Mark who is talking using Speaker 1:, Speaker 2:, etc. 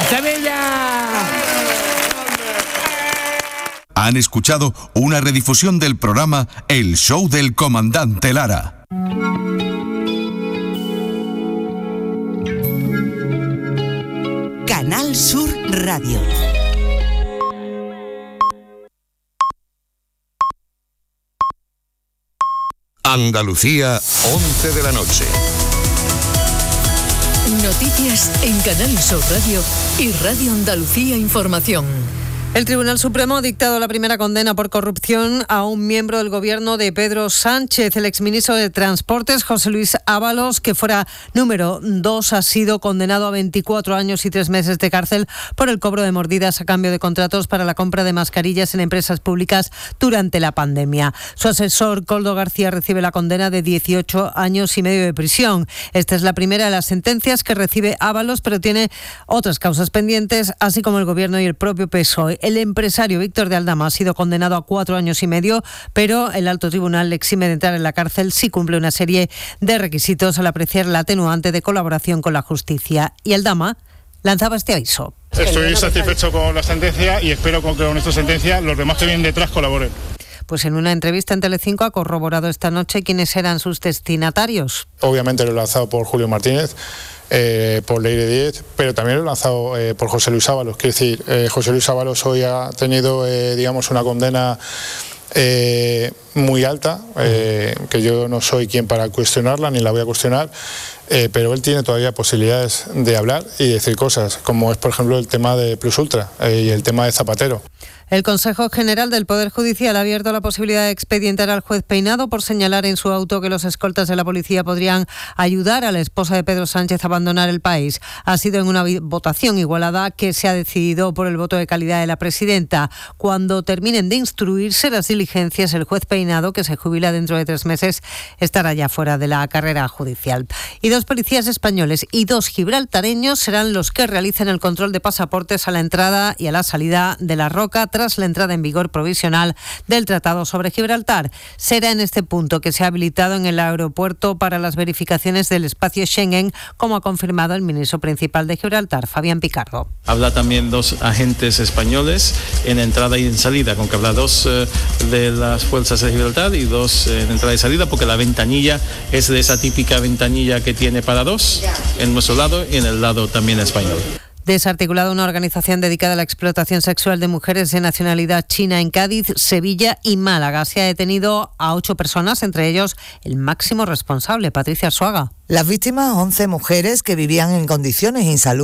Speaker 1: ¡Sevilla!
Speaker 2: Han escuchado una redifusión del programa El Show del Comandante Lara.
Speaker 3: Canal Sur Radio.
Speaker 4: Andalucía, 11 de la noche.
Speaker 5: Noticias en Canal Sur Radio y Radio Andalucía Información.
Speaker 6: El Tribunal Supremo ha dictado la primera condena por corrupción a un miembro del gobierno de Pedro Sánchez. El exministro de Transportes, José Luis Ábalos, que fuera número 2, ha sido condenado a 24 años y 3 meses de cárcel por el cobro de mordidas a cambio de contratos para la compra de mascarillas en empresas públicas durante la pandemia. Su asesor, Koldo García, recibe la condena de 18 años y medio de prisión. Esta es la primera de las sentencias que recibe Ábalos, pero tiene otras causas pendientes, así como el gobierno y el propio PSOE. El empresario Víctor de Aldama ha sido condenado a 4 años y medio, pero el alto tribunal le exime de entrar en la cárcel si cumple una serie de requisitos al apreciar la atenuante de colaboración con la justicia. Y Aldama lanzaba este aviso.
Speaker 7: Estoy satisfecho con la sentencia y espero que con esta sentencia los demás que vienen detrás colaboren.
Speaker 6: Pues en una entrevista en Telecinco ha corroborado esta noche quiénes eran sus destinatarios.
Speaker 7: Obviamente lo he lanzado por Julio Martínez, por Leire Díez, pero también lo he lanzado por José Luis Ábalos. Quiero decir, José Luis Ábalos hoy ha tenido, digamos, una condena muy alta, que yo no soy quien para cuestionarla, ni la voy a cuestionar, pero él tiene todavía posibilidades de hablar y decir cosas, como es, por ejemplo, el tema de Plus Ultra y el tema de Zapatero.
Speaker 6: El Consejo General del Poder Judicial ha abierto la posibilidad de expedientar al juez Peinado por señalar en su auto que los escoltas de la policía podrían ayudar a la esposa de Pedro Sánchez a abandonar el país. Ha sido en una votación igualada que se ha decidido por el voto de calidad de la presidenta. Cuando terminen de instruirse las diligencias, el juez Peinado, que se jubila dentro de 3 meses, estará ya fuera de la carrera judicial. Y 2 policías españoles y 2 gibraltareños serán los que realicen el control de pasaportes a la entrada y a la salida de La Roca tras la entrada en vigor provisional del Tratado sobre Gibraltar. Será en este punto que se ha habilitado en el aeropuerto para las verificaciones del espacio Schengen, como ha confirmado el ministro principal de Gibraltar, Fabián Picardo.
Speaker 8: Habla también 2 agentes españoles en entrada y en salida, con que habla 2 de las fuerzas de Gibraltar y 2 en entrada y salida, porque la ventanilla es de esa típica ventanilla que tiene para 2 en nuestro lado y en el lado también español.
Speaker 6: Desarticulada una organización dedicada a la explotación sexual de mujeres de nacionalidad china en Cádiz, Sevilla y Málaga. Se ha detenido a 8 personas, entre ellos el máximo responsable, Patricia Arzuaga.
Speaker 9: Las víctimas, 11 mujeres que vivían en condiciones insalubres